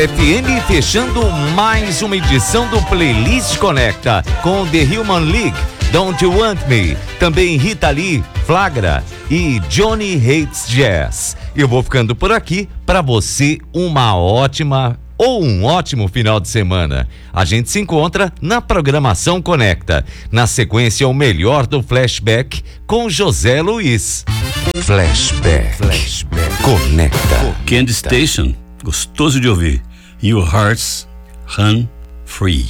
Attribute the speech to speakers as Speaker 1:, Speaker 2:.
Speaker 1: FM, fechando mais uma edição do Playlist Conecta com The Human League, Don't You Want Me, também Rita Lee, Flagra e Johnny Hates Jazz. Eu vou ficando por aqui, para você uma ótima ou um ótimo final de semana. A gente se encontra na programação Conecta. Na sequência, o melhor do Flashback com José Luiz. Flashback Conecta.
Speaker 2: Candy Station, gostoso de ouvir. Your Hearts Run Free.